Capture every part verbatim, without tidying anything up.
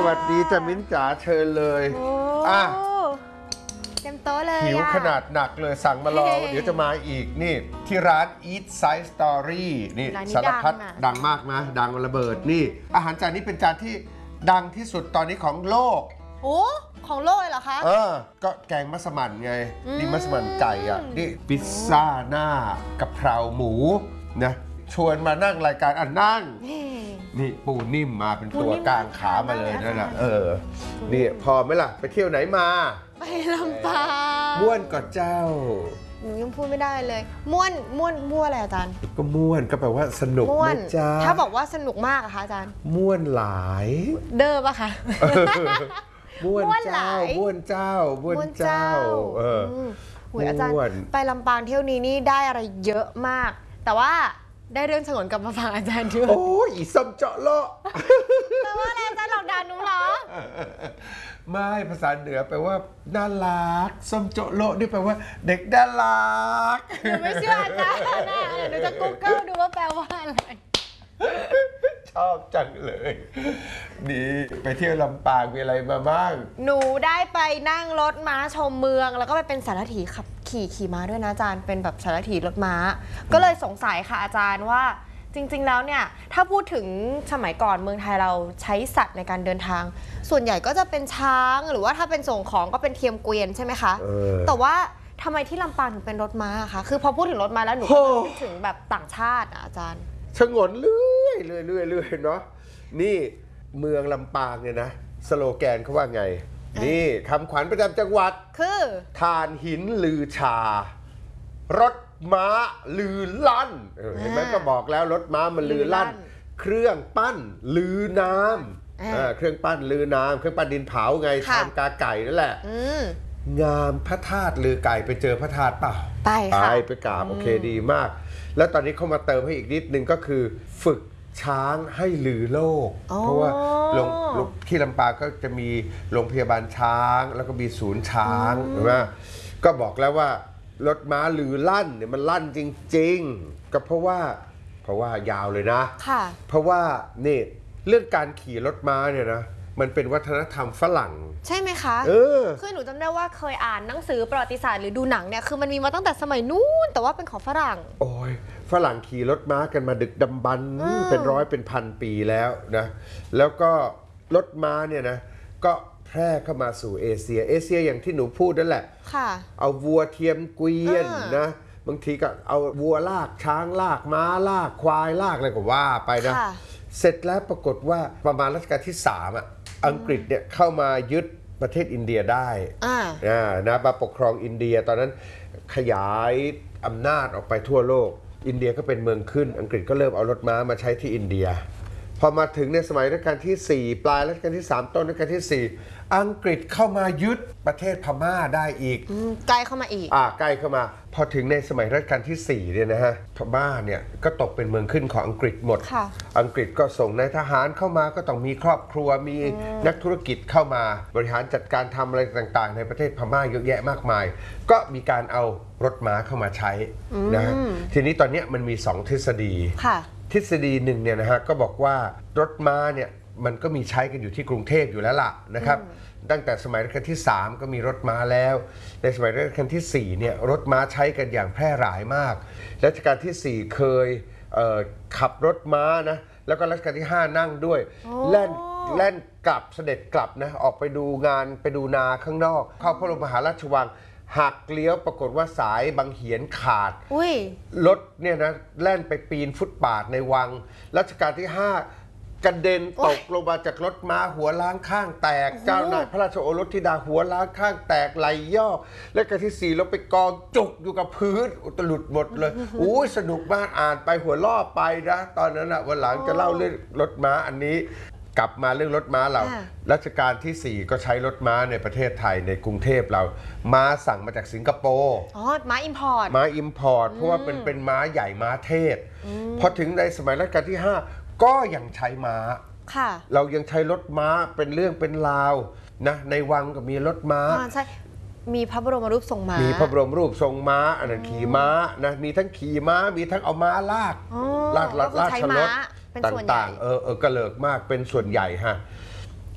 วัสดีจ้ามิ้นจ๋าเชิญเลยอ่ะเต็มโต๊ะเลยหิวขนาดหนักเลยสั่งมารอเดี๋ยวจะมาอีกนี่ที่ร้าน Eat Side Story นี่สารพัดดังมากนะดังระเบิดนี่อาหารจานนี้เป็นจานที่ดังที่สุดตอนนี้ของโลกโอ้ของโลกเลยเหรอคะเออก็แกงมัสมั่นไงนี่มัสมั่นไก่อ่ะนี่พิซซ่าหน้ากะเพราหมูนะชวนมานั่งรายการอ่ะนั่งนี่ปูนิ่มมาเป็นตัวกลางขามาเลยนั่นแหละเออนี่พอไหมล่ะไปเที่ยวไหนมาไปลำปางม่วนก่อนเจ้าหนูยังพูดไม่ได้เลยม่วนม่วนม่วนอะไรอาจารย์ก็ม่วนก็แปลว่าสนุกนะจ๊ะถ้าบอกว่าสนุกมากอะคะอาจารย์ม่วนหลายเด้อปะคะม่วนเจ้าม่วนเจ้าม่วนเจ้าเออหุยอาจารย์ไปลำปางเที่ยวนี้นี่ได้อะไรเยอะมากแต่ว่าได้เรื่องฉงนกลับมาฟังอาจารย์ด้วยโอ้ยอีส้มเจาะโลแปลว่าอะไรอาจารย์หลอกด่าหนูเหรอไม่ภาษาเหนือแปลว่าน่ารักส้มโจโลนี่แปลว่าเด็กน่ารักหนูไม่เชื่ออาจารย์นะหนูจะ Google ดูว่าแปลว่าอะไรชอบจังเลยนี่ไปเที่ยวลำปางมีอะไรมาบ้างหนูได้ไปนั่งรถม้าชมเมืองแล้วก็ไปเป็นสารถีขับขี่ขี่ม้าด้วยนะอาจารย์เป็นแบบสารถีรถม้าก็เลยสงสัยค่ะอาจารย์ว่าจริงๆแล้วเนี่ยถ้าพูดถึงสมัยก่อนเมืองไทยเราใช้สัตว์ในการเดินทางส่วนใหญ่ก็จะเป็นช้างหรือว่าถ้าเป็นส่งของก็เป็นเทียมเกวียนใช่ไหมคะแต่ว่าทำไมที่ลำปางถึงเป็นรถม้าคะคือพอพูดถึงรถม้าแล้วหนูก็นึกถึงแบบต่างชาติอ่ะอาจารย์ชงนเรื่อยเรื่อยเรื่อยเรื่อยเนาะนี่เมืองลำปางเนี่ยนะสโลแกนเขาว่าไงนี่คำขวัญประจำจังหวัดคือถ่านหินลือชารถม้าลือลั่นเห็นไหมก็บอกแล้วรถม้ามันลือลั่นเครื่องปั้นลือน้ำเครื่องปั้นลือน้ำเครื่องปั้นดินเผาไงชามกาไก่นั่นแหละงามพระธาตุลือไก่ไปเจอพระธาตุเปล่าไปค่ะไปไปกราบโอเคดีมากแล้วตอนนี้เขามาเติมให้อีกนิดนึงก็คือฝึกช้างให้ลือโลกเพราะว่าที่ลำปางก็จะมีโรงพยาบาลช้างแล้วก็มีศูนย์ช้างใช่ไหมก็บอกแล้วว่ารถม้าลือลั่นเนี่ยมันลั่นจริงๆก็เพราะว่าเพราะว่ายาวเลยนะค่ะเพราะว่านี่เรื่องการขี่รถม้าเนี่ยนะมันเป็นวัฒนธรรมฝรั่งใช่ไหมคะเออคือหนูจำได้ว่าเคยอ่านหนังสือประวัติศาสตร์หรือดูหนังเนี่ยคือมันมีมาตั้งแต่สมัยนู้นแต่ว่าเป็นของฝรั่งโอ้ยฝรั่งขี่รถม้ากันมาดึกดำบรรพ์เป็นร้อยเป็นพันปีแล้วนะแล้วก็รถม้าเนี่ยนะก็แพร่เข้ามาสู่เอเชียเอเชียอย่างที่หนูพูดนั่นแหละค่ะเอาวัวเทียมเกวียนนะบางทีก็เอาวัวลากช้างลากม้าลากควายลากอะไรก็ว่าไปนะเสร็จแล้วปรากฏว่าประมาณรัชกาลที่สามอ่ะอังกฤษเนี่ยเข้ามายึดประเทศอินเดียได้อ่านะมาปกครองอินเดียตอนนั้นขยายอำนาจออกไปทั่วโลกอินเดียก็เป็นเมืองขึ้นอังกฤษก็เริ่มเอารถม้ามาใช้ที่อินเดียพอมาถึงในสมัยรัชกาลที่สี่ปลายรัชกาลที่สามต้นรัชกาลที่สี่อังกฤษเข้ามายึดประเทศพม่าได้อีกใกล้เข้ามาอีกอ่าใกล้เข้ามาพอถึงในสมัยรัชกาลที่สี่เนี่ยนะฮะพม่าเนี่ยก็ตกเป็นเมืองขึ้นของอังกฤษหมดอังกฤษก็ส่งนายทหารเข้ามาก็ต้องมีครอบครัวมีนักธุรกิจเข้ามาบริหารจัดการทำอะไรต่างๆในประเทศพม่าเยอะแยะมากมายก็มีการเอารถม้าเข้ามาใช้นะฮะทีนี้ตอนนี้มันมีสองทฤษฎีทฤษฎีหนึ่งเนี่ยนะฮะก็บอกว่ารถม้าเนี่ยมันก็มีใช้กันอยู่ที่กรุงเทพอยู่แล้วล่ะนะครับตั้งแต่สมัยรัชกาลที่สามก็มีรถม้าแล้วในสมัยรัชกาลที่สี่เนี่ยรถม้าใช้กันอย่างแพร่หลายมากรัชกาลที่สี่เคยขับรถม้านะแล้วก็รัชกาลที่ห้านั่งด้วยแล่นแล่นกลับเสด็จกลับนะออกไปดูงานไปดูนาข้างนอกเข้าพระบรมมหาราชวังหักเลี้ยวปรากฏว่าสายบางเหียนขาดรถเนี่ยนะแล่นไปปีนฟุตบาทในวังรัชกาลที่ห้ากระเด็นตกลงมาจากรถม้าหัวล้างข้างแตกเจ้านายพระราชโอรสธิดาหัวล้างข้างแตกไหลย่อและกระที่สี่เราไปกองจุกอยู่กับพื้นอุตลุดหมดเลยอู้สนุกมากอ่านไปหัวล่อไปนะตอนนั้นอะวันหลังจะเล่าเรื่องรถม้าอันนี้กลับมาเรื่องรถม้าเรารัชกาลที่สี่ก็ใช้รถม้าในประเทศไทยในกรุงเทพเราม้าสั่งมาจากสิงคโปร์อ๋อม้าอิมพอร์ตม้าอิมพอร์ตเพราะว่าเป็นเป็นม้าใหญ่ม้าเทศพอถึงในสมัยรัชกาลที่ห้าก็ยังใช้ม้าเรายังใช้รถม้าเป็นเรื่องเป็นราวนะในวังก็มีรถม้าใช่มีพระบรมรูปทรงม้ามีพระบรมรูปทรงม้าอันนั้นขี่ม้านะมีทั้งขี่ม้ามีทั้งเอาม้าลากลากลากลากชลดต่างๆเออเออกระเลิกมากเป็นส่วนใหญ่ฮะ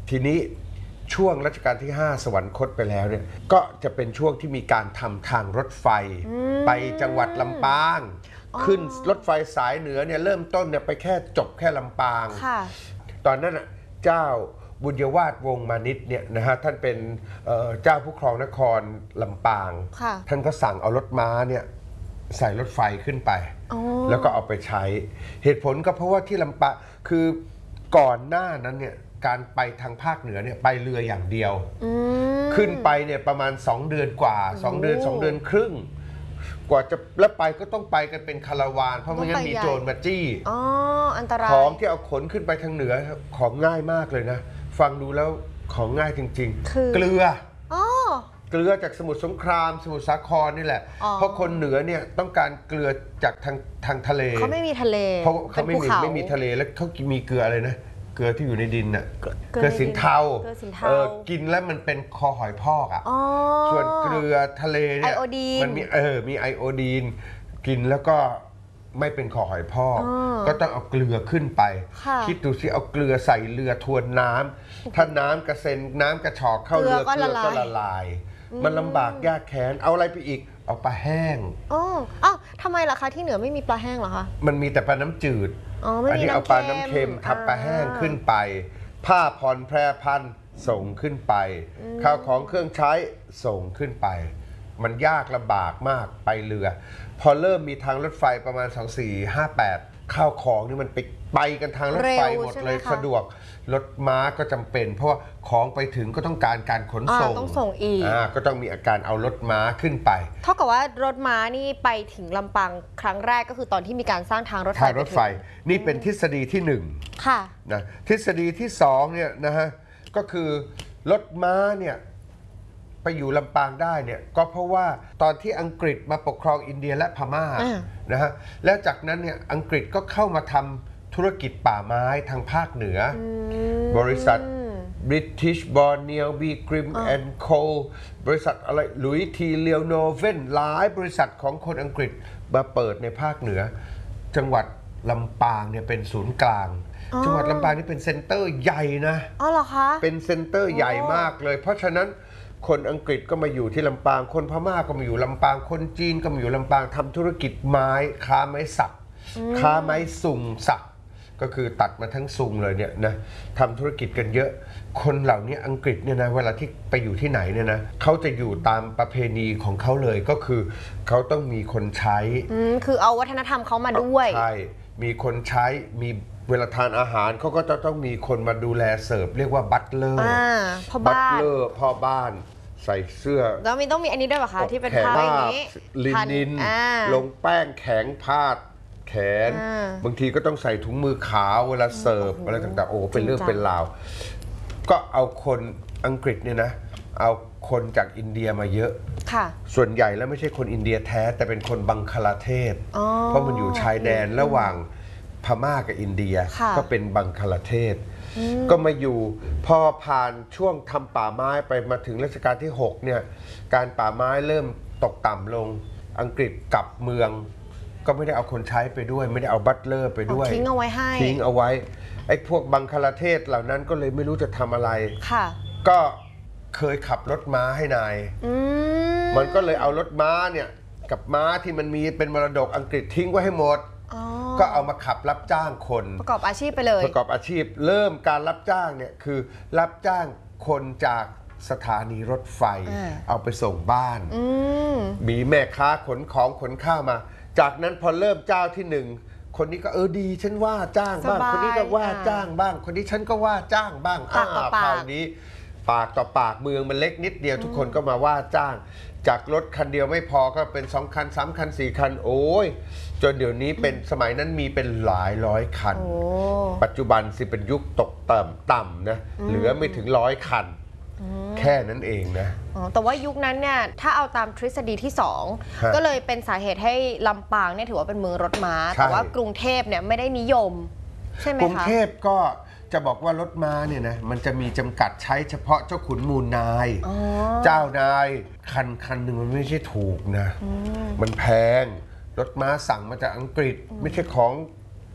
ทีนี้ช่วงรัชกาลที่ห้าสวรรคตไปแล้วเนี่ยก็จะเป็นช่วงที่มีการทำทางรถไฟไปจังหวัดลำปางขึ้นรถไฟสายเหนือเนี่ยเริ่มต้นเนี่ยไปแค่จบแค่ลำปางตอนนั้นอ่ะเจ้าบุญยวาทวงศ์มานิชเนี่ยนะฮะท่านเป็นเจ้าผู้ครองนครลำปางท่านก็สั่งเอารถม้าเนี่ยใส่รถไฟขึ้นไปแล้วก็เอาไปใช้เหตุผลก็เพราะว่าที่ลำปางคือก่อนหน้านั้นเนี่ยการไปทางภาคเหนือเนี่ยไปเรืออย่างเดียวขึ้นไปเนี่ยประมาณสองเดือนกว่าสองเดือนสองเดือนครึ่งกว่าจะแล้วไปก็ต้องไปกันเป็นคาราวานเพราะไม่งั้นมีโจรมาจี้อ๋ออันตรายของที่เอาขนขึ้นไปทางเหนือของง่ายมากเลยนะฟังดูแล้วของง่ายจริงๆเกลือเกลือจากสมุทรสงครามสมุทรสาครนี่แหละเพราะคนเหนือเนี่ยต้องการเกลือจากทางทางทะเลเขาไม่มีทะเลเพราะเขาไม่มีไม่มีทะเลแล้วเขามีเกลืออะไรนะเกลือที่อยู่ในดินน่ะเกลือสินเทาเออกินแล้วมันเป็นคอหอยพอกอ่ะส่วนเกลือทะเลเนี่ยมันมีเออมีไอโอดีนกินแล้วก็ไม่เป็นคอหอยพอกก็ต้องเอาเกลือขึ้นไปคิดดูสิเอาเกลือใส่เรือทวนน้ำถ้าน้ำกระเซ็นน้ำกระชอกเข้าเรือเกลือก็ละลายมันลำบากยากแค้นเอาอะไรไปอีกเอาปลาแห้งอ๋ออ้าวทำไมล่ะคะที่เหนือไม่มีปลาแห้งเหรอคะมันมีแต่ปลาน้ำจืดอันนี้เอาปลาน้ำเค็มทับปลาแห้งขึ้นไปผ้าผ่อนแพรพันส่งขึ้นไปข้าวของเครื่องใช้ส่งขึ้นไปมันยากลำบากมากไปเรือพอเริ่มมีทางรถไฟประมาณสองสี่ห้าแปดข้าวของนี่มันไปไปกันทางรถไฟหมดเลยสะดวกรถม้าก็จำเป็นเพราะว่าของไปถึงก็ต้องการการขนส่งต้องส่งอีกก็ต้องมีอาการเอารถม้าขึ้นไปเท่ากับว่ารถม้านี่ไปถึงลำปางครั้งแรกก็คือตอนที่มีการสร้างทางรถไฟทางรถไฟนี่เป็นทฤษฎีที่หนึ่งค่ะนะทฤษฎีที่สองเนี่ยนะฮะก็คือรถม้าเนี่ยไปอยู่ลำปางได้เนี่ยก็เพราะว่าตอนที่อังกฤษมาปกครองอินเดียและพม่านะฮะแล้วจากนั้นเนี่ยอังกฤษก็เข้ามาทำธุรกิจป่าไม้ทางภาคเหนือบริษัท British Borneo Beegrim and Co บริษัทอะไรหลุยทีเลียวโนเวนหลายบริษัทของคนอังกฤษมาเปิดในภาคเหนือจังหวัดลำปางเนี่ยเป็นศูนย์กลางจังหวัดลำปางนี่เป็นเซ็นเตอร์ใหญ่นะอ๋อเหรอคะเป็นเซ็นเตอร์ใหญ่มากเลยเพราะฉะนั้นคนอังกฤษก็มาอยู่ที่ลำปางคนพม่าก็มาอยู่ลำปางคนจีนก็มาอยู่ลำปางทำธุรกิจไม้ค้าไม้สักค้าไม้สุงสักก็คือตัดมาทั้งสุงเลยเนี่ยนะทำธุรกิจกันเยอะคนเหล่านี้อังกฤษเนี่ยนะเวลาที่ไปอยู่ที่ไหนเนี่ยนะเขาจะอยู่ตามประเพณีของเขาเลยก็คือเขาต้องมีคนใช้คือเอาวัฒนธรรมเขามาด้วยใช่มีคนใช้มีเวลาทานอาหารเขาก็จะต้องมีคนมาดูแลเสิร์ฟเรียกว่าบัตเลอร์บัตเลอร์พ่อบ้านใส่เสื้อแล้วมีต้องมีอันนี้ด้วยป่ะคะที่เป็นผ้าอย่างนี้ลินินลงแป้งแข็งพาดแขนบางทีก็ต้องใส่ถุงมือขาวเวลาเสิร์ฟอะไรต่างๆโอ้เป็นเรื่องเป็นราวก็เอาคนอังกฤษเนี่ยนะเอาคนจากอินเดียมาเยอะส่วนใหญ่แล้วไม่ใช่คนอินเดียแท้แต่เป็นคนบังคลาเทศเพราะมันอยู่ชายแดนระหว่างพม่ากับอินเดียก็เป็นบังคลาเทศก็มาอยู่พอผ่านช่วงทำป่าไม้ไปมาถึงรัชกาลที่หกเนี่ยการป่าไม้เริ่มตกต่ำลงอังกฤษกลับเมืองก็ไม่ได้เอาคนใช้ไปด้วยไม่ได้เอาบัตเลอร์ไปด้วยทิ้งเอาไว้ให้ทิ้งเอาไว้ไอ้พวกบังคลาเทศเหล่านั้นก็เลยไม่รู้จะทำอะไรก็เคยขับรถม้าให้นายมันก็เลยเอารถม้าเนี่ยกับม้าที่มันมีเป็นมรดกอังกฤษทิ้งไว้ให้หมดก็เอามาขับรับจ้างคนประกอบอาชีพไปเลยประกอบอาชีพเริ่มการรับจ้างเนี่ยคือรับจ้างคนจากสถานีรถไฟเอาไปส่งบ้านมีแม่ค้าขนของขนข้าวมาจากนั้นพอเริ่มเจ้าที่หนึ่งคนนี้ก็เออดีฉันว่าจ้างบ้างคนนี้ก็ว่าจ้างบ้างคนนี้ฉันก็ว่าจ้างบ้างอ้าวคราวนี้ปากต่อปากเมืองมันเล็กนิดเดียวทุกคนก็มาว่าจ้างจากรถคันเดียวไม่พอก็เป็นสองคันสามคันสี่คันโอ้ยจนเดี๋ยวนี้เป็นสมัยนั้นมีเป็นหลายร้อยคันปัจจุบันสิเป็นยุคตกต่ำต่ำนะเหลือไม่ถึงร้อยคันแค่นั้นเองนะแต่ว่ายุคนั้นเนี่ยถ้าเอาตามทฤษฎีที่สองก็เลยเป็นสาเหตุให้ลำปางเนี่ยถือว่าเป็นเมืองรถม้าแต่ว่ากรุงเทพเนี่ยไม่ได้นิยมใช่ไหมคะกรุงเทพก็จะบอกว่ารถม้าเนี่ยนะมันจะมีจำกัดใช้เฉพาะเจ้าขุนมูลนายเจ้านายคันคันหนึ่งมันไม่ใช่ถูกนะมันแพงรถม้าสั่งมาจากอังกฤษไม่ใช่ของ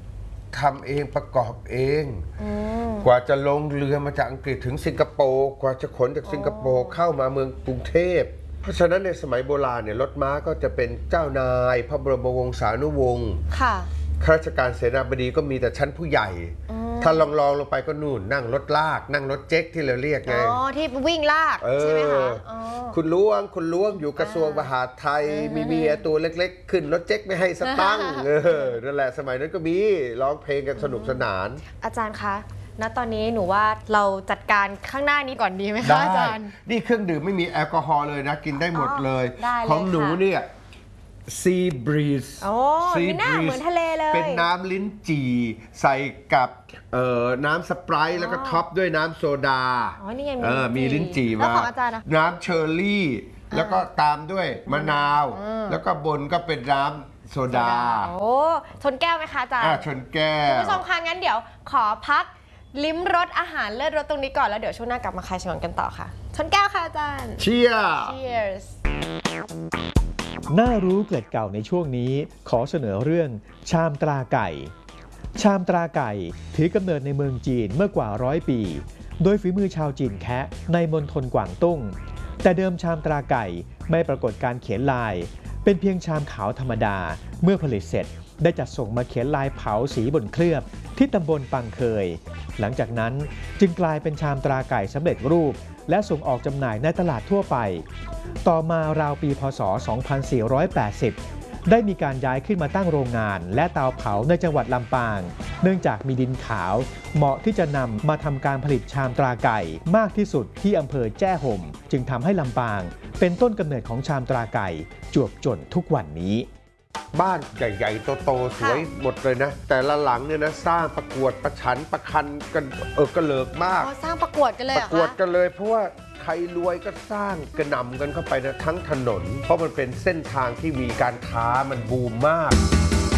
ทำเองประกอบเองกว่าจะลงเรือมาจากอังกฤษถึงสิงคโปร์กว่าจะขนจากสิงคโปร์เข้ามาเมืองกรุงเทพเพราะฉะนั้นในสมัยโบราณเนี่ยรถม้าก็จะเป็นเจ้านายพระบรมวงศานุวงศ์ค่ะข้าราชการเสนาบดีก็มีแต่ชั้นผู้ใหญ่ถ้าลองลองลงไปก็นู่นนั่งรถลากนั่งรถเจ๊กที่เราเรียกไงอ๋อที่วิ่งลากใช่ไหมคะคุณล้วงคุณล้วงอยู่กระทรวงมหาดไทยมีเมียตัวเล็กๆขึ้นรถเจ๊กไม่ให้สตังค์เออนั่นแหละสมัยนั้นก็มีร้องเพลงกันสนุกสนานอาจารย์คะณตอนนี้หนูว่าเราจัดการข้างหน้านี้ก่อนดีไหมคะอาจารย์นี่เครื่องดื่มไม่มีแอลกอฮอล์เลยนะกินได้หมดเลยของหนูเนี่ยซีบรีสโอ้มีหน้าเหมือนทะเลเลยเป็นน้ำลิ้นจี่ใส่กับน้ำสไปร์แล้วก็ท็อปด้วยน้ำโซดาอ๋อนี่ไงมีลิ้นจี่มาน้ำเชอร์รี่แล้วก็ตามด้วยมะนาวแล้วก็บนก็เป็นน้ำโซดาโอ้ชนแก้วไหมคะอาจารย์ชนแก้วคุณผู้ชมคะงั้นเดี๋ยวขอพักลิ้มรสอาหารเลิศรสตรงนี้ก่อนแล้วเดี๋ยวช่วงหน้ากลับมาคลายฉงนกันต่อค่ะชนแก้วค่ะอาจารย์ Cheers Cheers น่ารู้เกิดเก่าในช่วงนี้ขอเสนอเรื่องชามตราไก่ชามตราไก่ถือกำเนิดในเมืองจีนเมื่อกว่าร้อยปีโดยฝีมือชาวจีนแคะในมณฑลกวางตุ้งแต่เดิมชามตราไก่ไม่ปรากฏการเขียนลายเป็นเพียงชามขาวธรรมดาเมื่อผลิตเสร็จได้จัดส่งมาเขียนลายเผาสีบนเคลือบที่ตำบลปังเคยหลังจากนั้นจึงกลายเป็นชามตราไก่สำเร็จรูปและส่งออกจำหน่ายในตลาดทั่วไปต่อมาราวปีพ.ศ. สองพันสี่ร้อยแปดสิบได้มีการย้ายขึ้นมาตั้งโรงงานและเตาเผาในจังหวัดลำปางเนื่องจากมีดินขาวเหมาะที่จะนำมาทำการผลิตชามตราไก่มากที่สุดที่อำเภอแจ้ห่มจึงทำให้ลำปางเป็นต้นกำเนิดของชามตราไก่จวบจนทุกวันนี้บ้านใหญ่ๆโตๆสวยหมดเลยนะแต่ละหลังเนี่ยนะสร้างประกวดประชันประคันกันเออกระเลิกมากสร้างประกวดกันเลยประกวดกันเลยเพราะว่าใครรวยก็สร้างกระหน่ำกันเข้าไปนะทั้งถนนเพราะมันเป็นเส้นทางที่มีการค้ามันบูมมาก